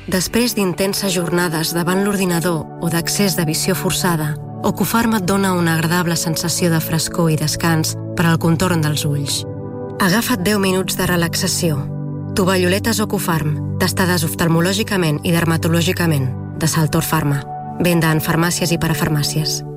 Després d'intenses jornades davant l'ordinador o d'accés de visió forçada, Ocufarm et dona una agradable sensació de frescor i descans per al contorn dels ulls. Agafa't 10 minuts de relaxació. Tovalloletes Ocufarm, testades oftalmològicament i dermatològicament, de Saltor Pharma. Venda en farmàcies i parafarmàcies.